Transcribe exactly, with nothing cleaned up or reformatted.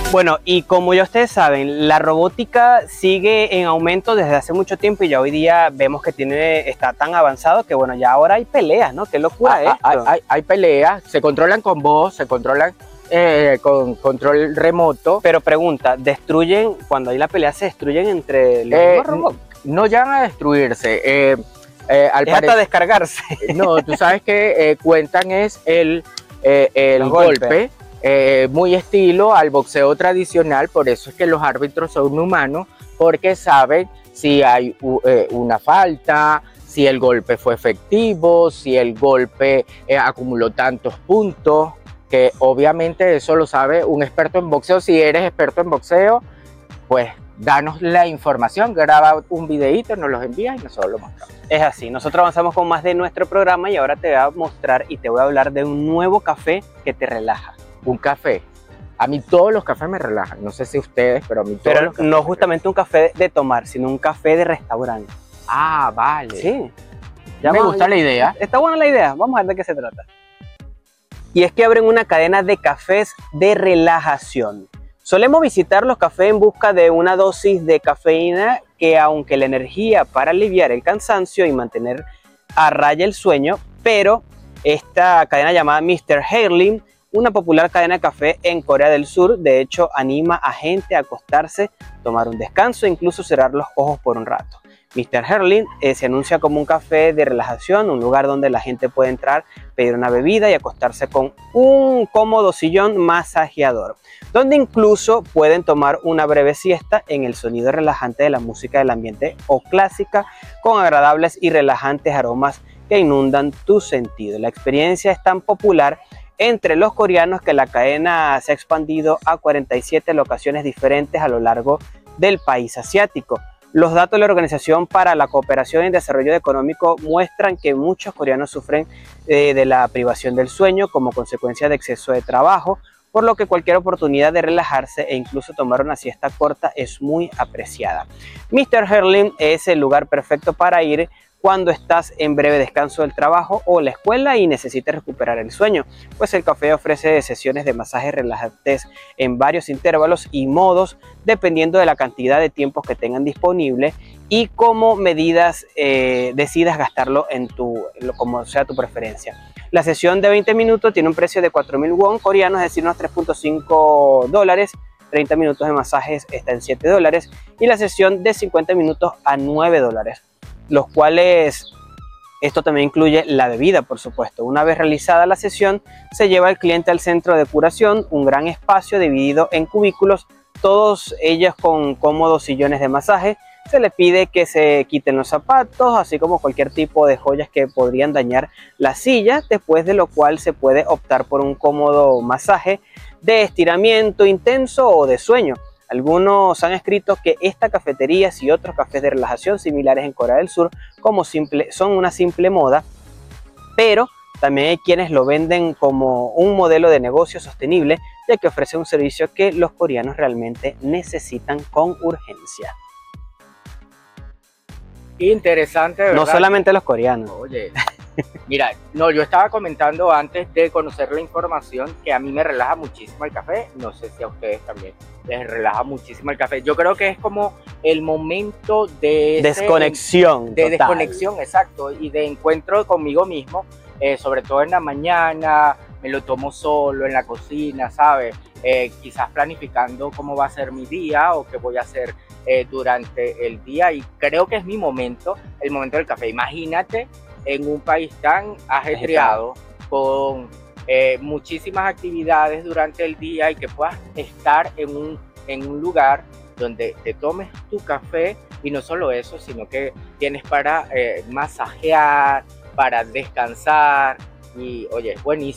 Bueno, y como ya ustedes saben, la robótica sigue en aumento desde hace mucho tiempo y ya hoy día vemos que tiene, está tan avanzado que bueno, ya ahora hay peleas, ¿no? Qué locura Ah, esto. Hay, hay, hay peleas, se controlan con voz, se controlan eh, con control remoto. Pero pregunta, ¿destruyen, cuando hay la pelea, se destruyen entre los Eh, mismos robots? no llegan a destruirse. Eh, eh, al Es hasta parecer, descargarse. no, tú sabes que eh, cuentan es el, eh, el Los golpe, golpes. eh, muy estilo al boxeo tradicional, por eso es que los árbitros son humanos, porque saben si hay uh, eh, una falta, si el golpe fue efectivo, si el golpe eh, acumuló tantos puntos, que obviamente eso lo sabe un experto en boxeo. Si eres experto en boxeo, pues danos la información, graba un videíto, nos los envías y nosotros lo mostramos. Es así, nosotros avanzamos con más de nuestro programa y ahora te voy a mostrar y te voy a hablar de un nuevo café que te relaja. Un café. A mí todos los cafés me relajan, no sé si ustedes, pero a mí todos Pero los cafés no me justamente un café de tomar, sino un café de restaurante. relajan. Ah, vale. Sí. Ya me gusta la idea. Está buena la idea, vamos a ver de qué se trata. Y es que abren una cadena de cafés de relajación. Solemos visitar los cafés en busca de una dosis de cafeína que, aunque la energía para aliviar el cansancio y mantener a raya el sueño, pero esta cadena llamada míster Heinlein, una popular cadena de café en Corea del Sur, de hecho anima a gente a acostarse, tomar un descanso e incluso cerrar los ojos por un rato. míster Heinlein eh, se anuncia como un café de relajación, un lugar donde la gente puede entrar, pedir una bebida y acostarse con un cómodo sillón masajeador, donde incluso pueden tomar una breve siesta en el sonido relajante de la música del ambiente o clásica, con agradables y relajantes aromas que inundan tu sentido. La experiencia es tan popular entre los coreanos que la cadena se ha expandido a cuarenta y siete locaciones diferentes a lo largo del país asiático. Los datos de la Organización para la Cooperación y Desarrollo Económico muestran que muchos coreanos sufren eh, de la privación del sueño como consecuencia de exceso de trabajo, por lo que cualquier oportunidad de relajarse e incluso tomar una siesta corta es muy apreciada. míster Heinlein es el lugar perfecto para ir cuando estás en breve descanso del trabajo o la escuela y necesitas recuperar el sueño, pues el café ofrece sesiones de masajes relajantes en varios intervalos y modos dependiendo de la cantidad de tiempos que tengan disponible y cómo medidas eh, decidas gastarlo en tu, como sea tu preferencia. La sesión de veinte minutos tiene un precio de cuatro mil won coreanos, es decir, unos tres punto cinco dólares. treinta minutos de masajes está en siete dólares y la sesión de cincuenta minutos a nueve dólares. Los cuales, esto también incluye la bebida, por supuesto. Una vez realizada la sesión, se lleva al cliente al centro de curación, un gran espacio dividido en cubículos, todos ellos con cómodos sillones de masaje. Se le pide que se quiten los zapatos, así como cualquier tipo de joyas que podrían dañar la silla, después de lo cual se puede optar por un cómodo masaje de estiramiento intenso o de sueño. Algunos han escrito que esta cafetería y otros cafés de relajación similares en Corea del Sur como simple, son una simple moda, pero también hay quienes lo venden como un modelo de negocio sostenible, ya que ofrece un servicio que los coreanos realmente necesitan con urgencia. Interesante, ¿verdad? No solamente los coreanos. Oye, mira, no, yo estaba comentando antes de conocer la información que a mí me relaja muchísimo el café. No sé si a ustedes también les relaja muchísimo el café. Yo creo que es como el momento de ese, desconexión. De total. desconexión, exacto, y de encuentro conmigo mismo, eh, sobre todo en la mañana. Me lo tomo solo en la cocina, ¿sabes? Eh, quizás planificando cómo va a ser mi día o qué voy a hacer eh, durante el día, y creo que es mi momento, el momento del café. Imagínate en un país tan ajetreado, con eh, muchísimas actividades durante el día, y que puedas estar en un, en un lugar donde te tomes tu café, y no solo eso, sino que tienes para eh, masajear, para descansar, y oye, es buenísimo.